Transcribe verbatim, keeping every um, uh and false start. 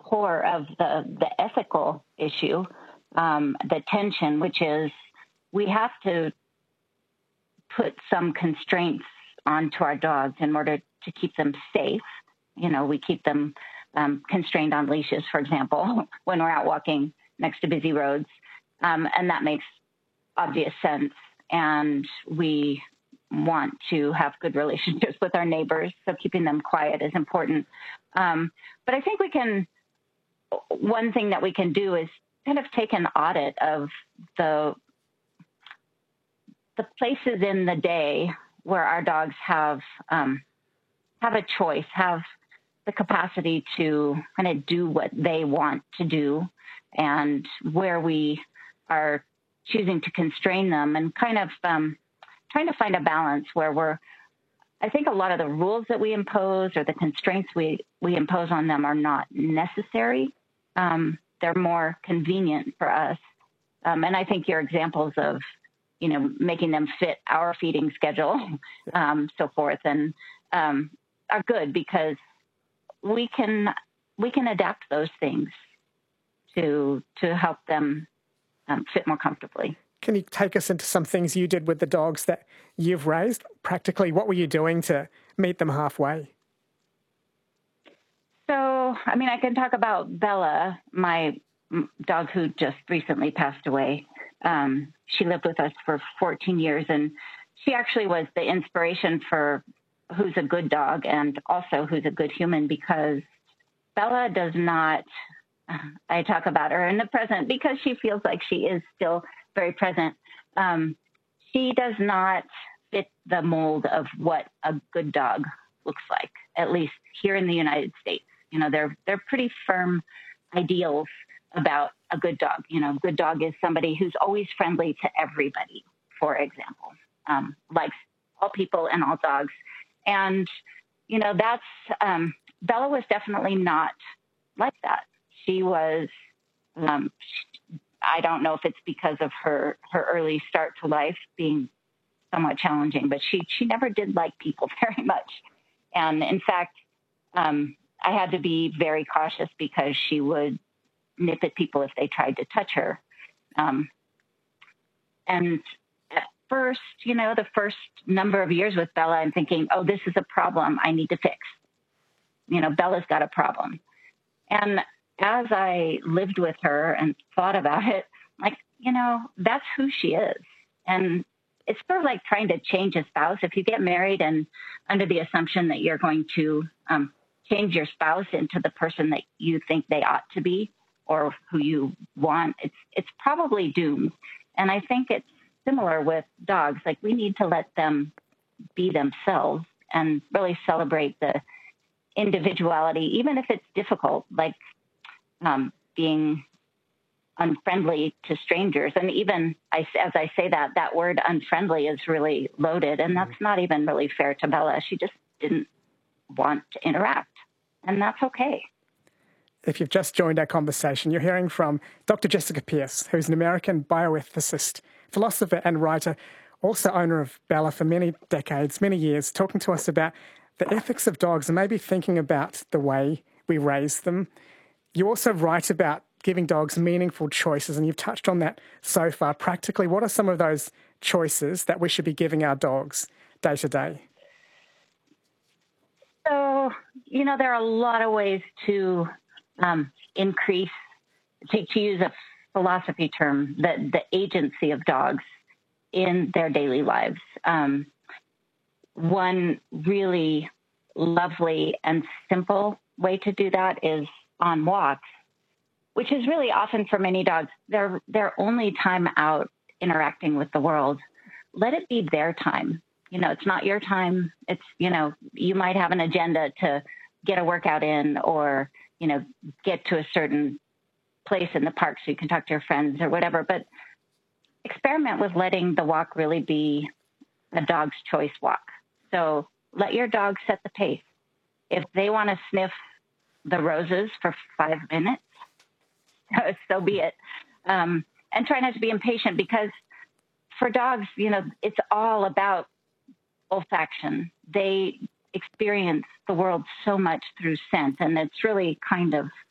core of the, the ethical issue, um, the tension, which is we have to put some constraints onto our dogs in order to keep them safe. You know, we keep them um, constrained on leashes, for example, when we're out walking next to busy roads. Um, and that makes obvious sense. And we want to have good relationships with our neighbors, so keeping them quiet is important. Um, but I think we can, one thing that we can do is kind of take an audit of the the places in the day where our dogs have um, have a choice, have the capacity to kind of do what they want to do, and where we are choosing to constrain them, and kind of um, trying to find a balance where we're, I think a lot of the rules that we impose or the constraints we, we impose on them are not necessary. Um, they're more convenient for us. Um, and I think your examples of, you know, making them fit our feeding schedule, um, so forth, and um, are good because we can we can adapt those things to to help them um, fit more comfortably. Can you take us into some things you did with the dogs that you've raised? Practically, what were you doing to meet them halfway? So, I mean, I can talk about Bella, my dog who just recently passed away. Um, she lived with us for fourteen years, and she actually was the inspiration for Who's a Good Dog and also Who's a Good Human, because Bella does not, I talk about her in the present because she feels like she is still very present. Um, she does not fit the mold of what a good dog looks like, at least here in the United States. You know, they're, they're pretty firm ideals about a good dog. You know, good dog is somebody who's always friendly to everybody, for example, um, likes all people and all dogs. And, you know, that's, um, Bella was definitely not like that. She was, um, she, I don't know if it's because of her, her early start to life being somewhat challenging, but she, she never did like people very much. And in fact, um, I had to be very cautious because she would nip at people if they tried to touch her. Um, and at first, you know, the first number of years with Bella, I'm thinking, oh, this is a problem I need to fix. You know, Bella's got a problem. And as I lived with her and thought about it, like, you know, that's who she is. And it's sort of like trying to change a spouse. If you get married and under the assumption that you're going to um, change your spouse into the person that you think they ought to be or who you want, it's it's probably doomed. And I think it's similar with dogs. Like, we need to let them be themselves and really celebrate the individuality, even if it's difficult, like um, being unfriendly to strangers. And even I, as I say that, that word unfriendly is really loaded. And that's not even really fair to Bella. She just didn't want to interact. And that's okay. If you've just joined our conversation, you're hearing from Doctor Jessica Pearce, who's an American bioethicist, philosopher and writer, also owner of Bella for many decades, many years, talking to us about the ethics of dogs and maybe thinking about the way we raise them. You also write about giving dogs meaningful choices, and you've touched on that so far. Practically, what are some of those choices that we should be giving our dogs day to day? So, you know, there are a lot of ways to um, increase, to, to use a philosophy term, the, the agency of dogs in their daily lives. Um, one really lovely and simple way to do that is on walks, which is really often for many dogs, their their only time out interacting with the world. Let it be their time. You know, it's not your time. It's, you know, you might have an agenda to get a workout in or, you know, get to a certain place in the park so you can talk to your friends or whatever. But experiment with letting the walk really be a dog's choice walk. So let your dog set the pace. If they want to sniff the roses for five minutes, so be it. Um, and try not to be impatient, because for dogs, you know, it's all about olfaction. They experience the world so much through scent, and it's really kind of